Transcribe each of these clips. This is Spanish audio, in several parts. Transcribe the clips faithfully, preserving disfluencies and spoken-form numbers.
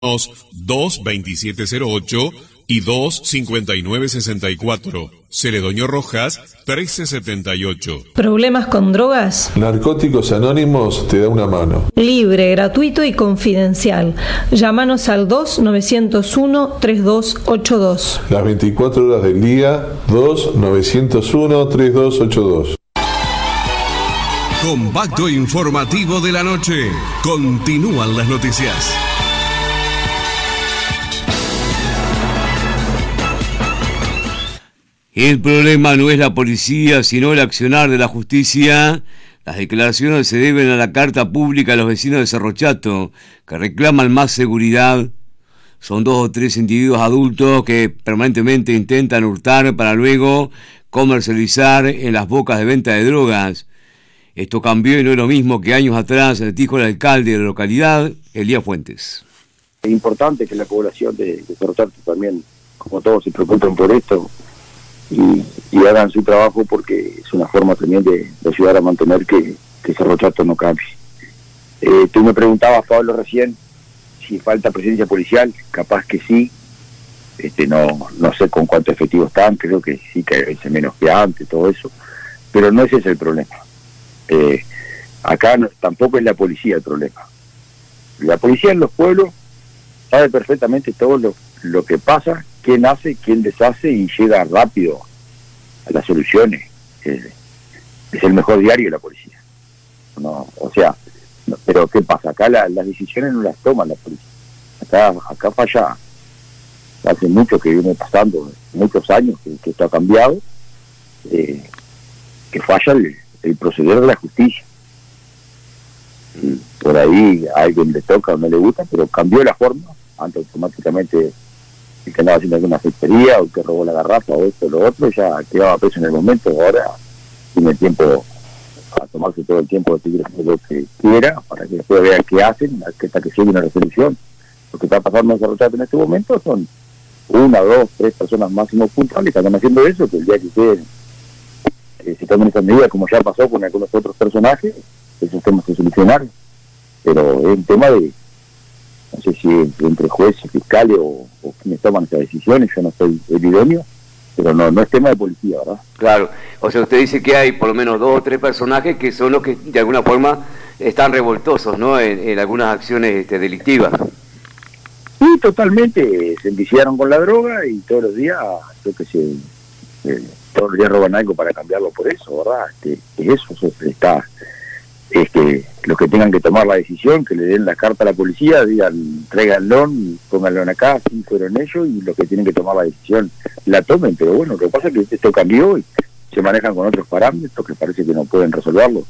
dos veintisiete cero ocho y dos cincuenta y nueve sesenta y cuatro. Celedonio Rojas, trece setenta y ocho. ¿Problemas con drogas? Narcóticos Anónimos te da una mano. Libre, gratuito y confidencial. Llámanos al dos nueve cero uno tres dos ocho dos. Las veinticuatro horas del día, dos nueve cero uno tres dos ocho dos. Compacto informativo de la noche. Continúan las noticias. El problema no es la policía, sino el accionar de la justicia. Las declaraciones se deben a la carta pública a los vecinos de Cerro Chato, que reclaman más seguridad. Son dos o tres individuos adultos que permanentemente intentan hurtar para luego comercializar en las bocas de venta de drogas. Esto cambió y no es lo mismo que años atrás, dijo el alcalde de la localidad, Elías Fuentes. Es importante que la población de, de Cerro Chato también, como todos, se preocupen por esto. Y, y hagan su trabajo, porque es una forma también de, de ayudar a mantener que, que Cerro Chato no cambie. Eh, tú me preguntabas, Pablo, recién, si falta presencia policial. Capaz que sí. Este, no no sé con cuánto efectivo están, creo que sí, que es menos que antes, todo eso. Pero no ese es el problema. Eh, acá no, tampoco es la policía el problema. La policía en los pueblos sabe perfectamente todo lo, lo que pasa, quién hace, quién deshace, y llega rápido a las soluciones. Es, es el mejor diario de la policía. No, o sea, no, pero ¿qué pasa? Acá la, las decisiones no las toma la policía. Acá, acá falla, hace mucho que viene pasando, muchos años que, que esto ha cambiado, eh, que falla el, el proceder de la justicia. Y por ahí a alguien le toca o no le gusta, pero cambió la forma. Antes automáticamente el que andaba haciendo alguna fechoría o el que robó la garrafa o esto o lo otro ya quedaba preso en el momento. Ahora tiene tiempo a tomarse todo el tiempo de seguir haciendo lo que quiera, para que después vea qué hacen, hasta que llegue una resolución. Lo que está pasando en Cerro Chato en este momento son una, dos, tres personas máximo puntuales que están haciendo eso, que el día que queden, eh, se tomen esas medidas, como ya pasó con algunos otros personajes, esos temas se solucionaron. Pero es un tema de, no sé si entre jueces, fiscales o, o quienes toman esas decisiones. Yo no soy el idóneo, pero no no es tema de policía, ¿verdad? Claro, o sea, usted dice que hay por lo menos dos o tres personajes que son los que de alguna forma están revoltosos, ¿no?, en, en algunas acciones este, delictivas. Sí, totalmente, se enviciaron con la droga y todos los días, yo que sé, eh, todos los días roban algo para cambiarlo por eso, ¿verdad? Que, que eso, eso está... es que los que tengan que tomar la decisión, que le den la carta a la policía, digan, tráiganlo, pónganlo acá, así fueron ellos, y los que tienen que tomar la decisión la tomen. Pero bueno, lo que pasa es que esto cambió y se manejan con otros parámetros que parece que no pueden resolverlo.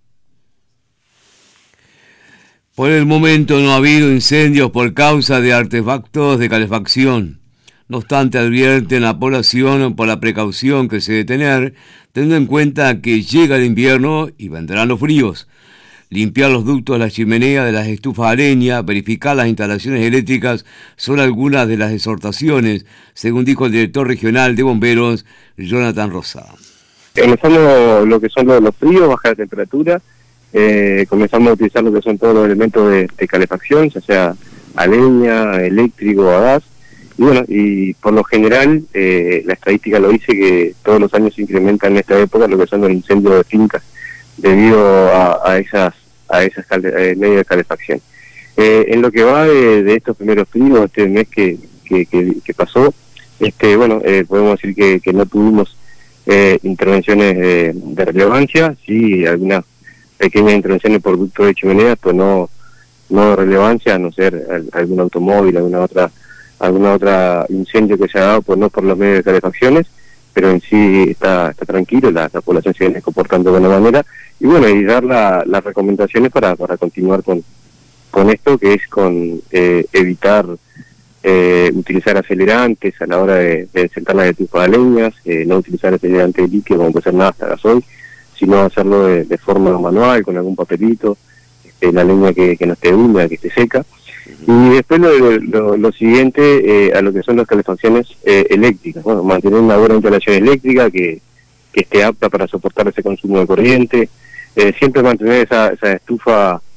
Por el momento no ha habido incendios por causa de artefactos de calefacción. No obstante, advierten a la población por la precaución que se debe tener, teniendo en cuenta que llega el invierno y vendrán los fríos. Limpiar los ductos de la chimenea de las estufas a leña, verificar las instalaciones eléctricas son algunas de las exhortaciones, según dijo el director regional de bomberos, Jonathan Rosa. Comenzamos lo que son los, los fríos, baja la temperatura, eh, comenzamos a utilizar lo que son todos los elementos de, de calefacción, ya sea a leña, eléctrico o a gas. Y bueno, y por lo general, eh, la estadística lo dice que todos los años se incrementan en esta época lo que son los incendios de fincas, debido a, a esas a esas cale, eh, medios de calefacción. Eh, en lo que va de, de estos primeros fríos, este mes que, que, que, que pasó, este bueno, eh, podemos decir que, que no tuvimos eh, intervenciones de, de relevancia, sí, algunas pequeñas intervenciones por ductos de chimenea, pues no, no de relevancia, a no ser algún automóvil, alguna otra alguna otra incendio que se ha dado, pues no por los medios de calefacciones, pero en sí está, está tranquilo, la, la población se viene comportando de buena manera, y bueno, y dar la, las recomendaciones para, para continuar con, con esto, que es con eh, evitar eh, utilizar acelerantes a la hora de, de sentar las estufas de leñas, eh, no utilizar acelerantes líquidos como puede ser nafta, gasoil, sino hacerlo de, de forma manual, con algún papelito, este, la leña que, que no esté húmeda, que esté seca. Y después lo, lo, lo siguiente, eh, a lo que son las calefacciones eh, eléctricas, bueno, mantener una buena instalación eléctrica que, que esté apta para soportar ese consumo de corriente, eh, siempre mantener esa, esa estufa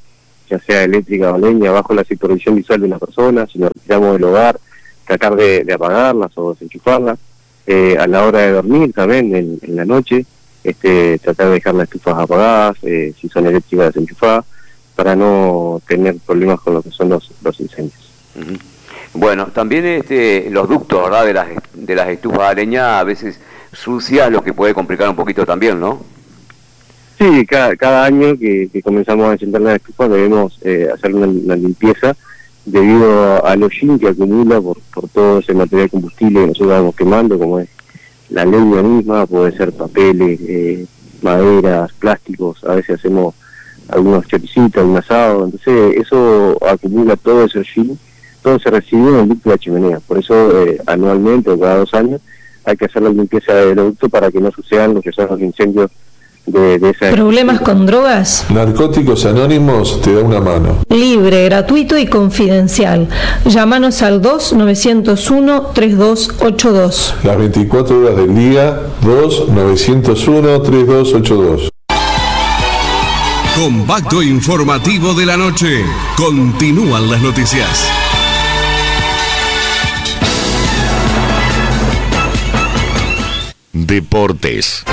ya sea eléctrica o leña, bajo la supervisión visual de una persona. Si nos retiramos del hogar, tratar de, de apagarlas o desenchufarlas. Eh, a la hora de dormir también, en, en la noche, este, tratar de dejar las estufas apagadas, eh, si son eléctricas desenchufadas, para no tener problemas con lo que son los, los incendios. Uh-huh. Bueno, también este, los ductos, ¿verdad?, de las, de las estufas de leña, a veces sucias, lo que puede complicar un poquito también, ¿no? Sí, cada, cada año que, que comenzamos a encender las estufas debemos eh, hacer una, una limpieza debido al hollín que acumula por, por todo ese material combustible que nosotros vamos quemando, como es la leña misma, puede ser papeles, eh, maderas, plásticos, a veces hacemos algunos choricitos, un asado, entonces eso acumula todo ese hollín, todo se recibe en el ducto de la chimenea. Por eso eh, anualmente o cada dos años hay que hacer la limpieza del ducto para que no sucedan los que son los incendios de, de esa... ¿Problemas con drogas? Narcóticos Anónimos te da una mano. Libre, gratuito y confidencial. Llámanos al dos nueve cero uno, tres dos ocho dos. Las veinticuatro horas del día, dos nueve cero uno, tres dos ocho dos. Compacto informativo de la noche. Continúan las noticias. Deportes.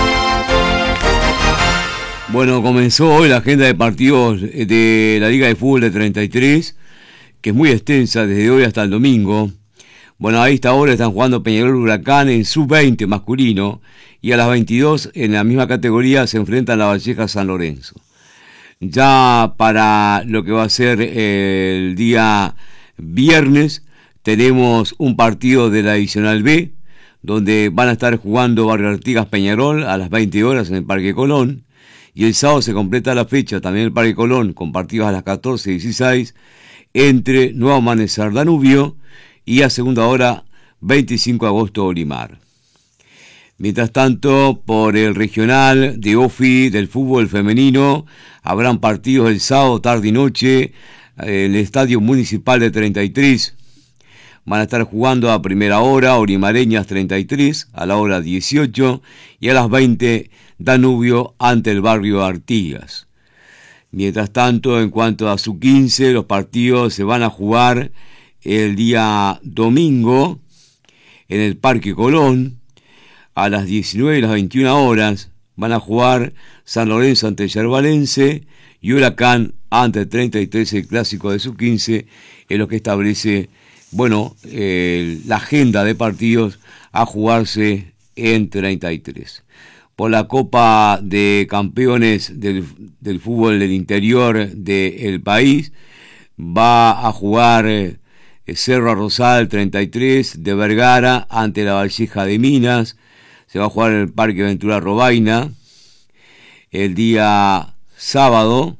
Bueno, comenzó hoy la agenda de partidos de la Liga de Fútbol de treinta y tres, que es muy extensa desde hoy hasta el domingo. Bueno, a esta hora están jugando Peñarol Huracán en sub veinte masculino, y a las veintidós en la misma categoría se enfrentan La Valleja San Lorenzo. Ya para lo que va a ser el día viernes tenemos un partido de la Adicional B, donde van a estar jugando Barrio Artigas Peñarol a las veinte horas en el Parque Colón, y el sábado se completa la fecha también en el Parque Colón con partidos a las catorce y dieciséis entre Nuevo Amanecer Danubio y a segunda hora veinticinco de agosto Olimar. Mientras tanto, por el regional de O F I del fútbol femenino, habrán partidos el sábado, tarde y noche, el Estadio Municipal de treinta y tres. Van a estar jugando a primera hora Orimareñas treinta y tres, a la hora dieciocho, y a las veinte Danubio ante el Barrio Artigas. Mientras tanto, en cuanto a sub quince, los partidos se van a jugar el día domingo en el Parque Colón. A las diecinueve y las veintiuna horas van a jugar San Lorenzo ante el Yerbalense y Huracán ante el treinta y tres, el clásico de sub quince, en lo que establece, bueno, eh, la agenda de partidos a jugarse en treinta y tres. Por la Copa de Campeones del, del fútbol del interior del país, va a jugar eh, Cerro Rosal treinta y tres de Vergara ante la Valleja de Minas. Se va a jugar en el Parque Ventura Robaina el día sábado,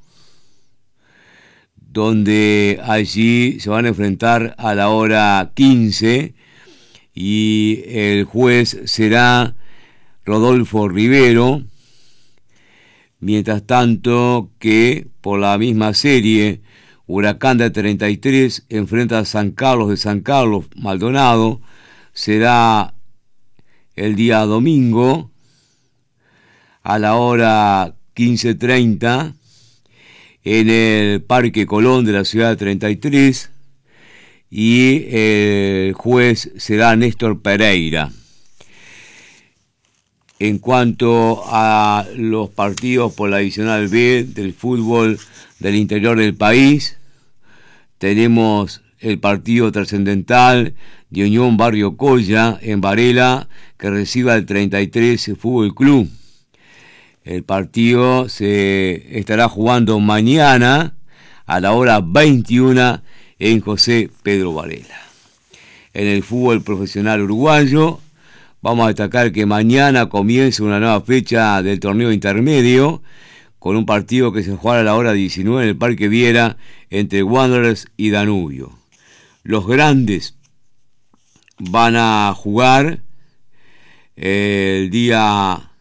donde allí se van a enfrentar a la hora quince, y el juez será Rodolfo Rivero. Mientras tanto que por la misma serie, Huracán de treinta y tres enfrenta a San Carlos de San Carlos Maldonado. Será el día domingo a la hora quince treinta en el Parque Colón de la ciudad de treinta y tres, y el juez será Néstor Pereira. En cuanto a los partidos por la Adicional B del fútbol del interior del país, tenemos el partido trascendental de Unión Barrio Colla en Varela, que recibe al treinta y tres Fútbol Club. El partido se estará jugando mañana a la hora veintiuna en José Pedro Varela. En el fútbol profesional uruguayo, vamos a destacar que mañana comienza una nueva fecha del torneo intermedio, con un partido que se jugará a la hora diecinueve en el Parque Viera entre Wanderers y Danubio. Los grandes van a jugar el día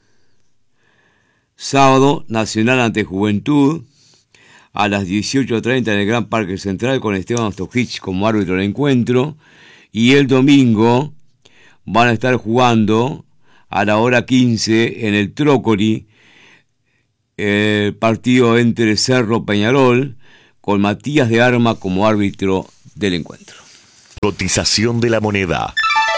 sábado Nacional ante Juventud a las dieciocho treinta en el Gran Parque Central, con Esteban Ostojich como árbitro del encuentro, y el domingo van a estar jugando a la hora quince en el Trócoli el partido entre Cerro Peñarol con Matías de Arma como árbitro del encuentro. Cotización de la moneda.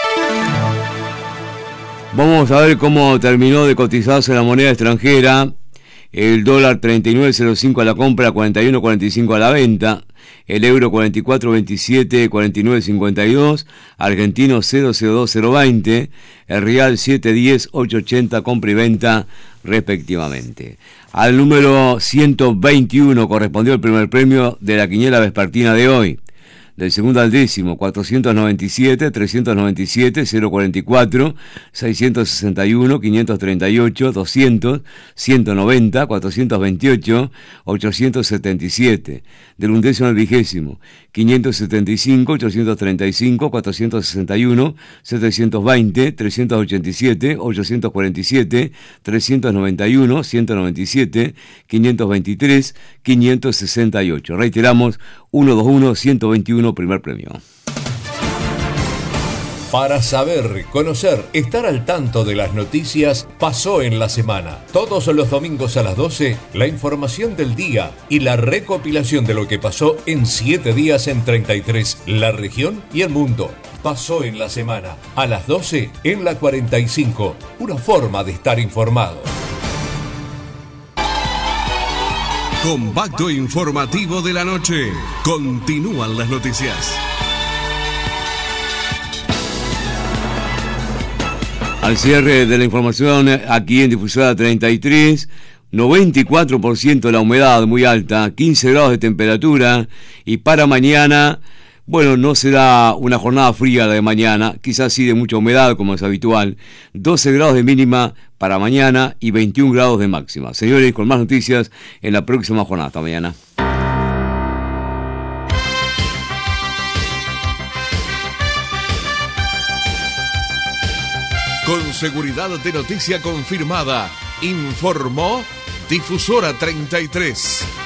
Vamos a ver cómo terminó de cotizarse la moneda extranjera. El dólar treinta y nueve cero cinco a la compra, cuarenta y uno cuarenta y cinco a la venta. El euro cuarenta y cuatro veintisiete, cuarenta y nueve cincuenta y dos. Argentino cero cero dos cero veinte. El real siete diez ocho ochenta, compra y venta respectivamente. Al número ciento veintiuno correspondió el primer premio de la quiniela vespertina de hoy. Del segundo al décimo, cuatrocientos noventa y siete, trescientos noventa y siete, cero cuarenta y cuatro, seiscientos sesenta y uno, quinientos treinta y ocho, doscientos, ciento noventa, cuatrocientos veintiocho, ochocientos setenta y siete. Del undécimo al vigésimo, quinientos setenta y cinco, ochocientos treinta y cinco, cuatrocientos sesenta y uno, setecientos veinte, trescientos ochenta y siete, ochocientos cuarenta y siete, trescientos noventa y uno, ciento noventa y siete, quinientos veintitrés, quinientos sesenta y ocho. Reiteramos, ciento veintiuno, ciento veintiuno, primer premio. Para saber, conocer, estar al tanto de las noticias, pasó en la semana. Todos los domingos a las doce, la información del día y la recopilación de lo que pasó en siete días en treinta y tres, la región y el mundo. Pasó en la semana, a las doce en la cuarenta y cinco. Una forma de estar informado. Compacto informativo de la noche. Continúan las noticias. Al cierre de la información, aquí en Difusora treinta y tres, noventa y cuatro por ciento la humedad muy alta, quince grados de temperatura, y para mañana, bueno, no será una jornada fría la de mañana, quizás sí de mucha humedad como es habitual, doce grados de mínima para mañana y veintiún grados de máxima. Señores, con más noticias en la próxima jornada. Hasta mañana. Con seguridad de noticia confirmada, informó Difusora treinta y tres.